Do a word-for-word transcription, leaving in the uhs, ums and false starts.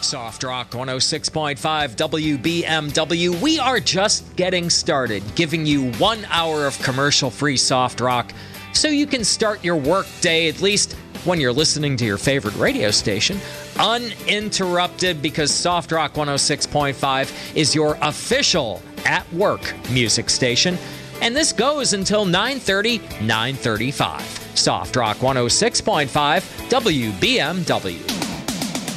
Soft Rock one oh six point five W B M W. We are just getting started, giving you one hour of commercial-free soft rock so you can start your work day, at least when you're listening to your favorite radio station, uninterrupted, because Soft Rock one oh six point five is your official at-work music station. And this goes until nine thirty, nine thirty-five. Soft Rock one oh six point five W B M W.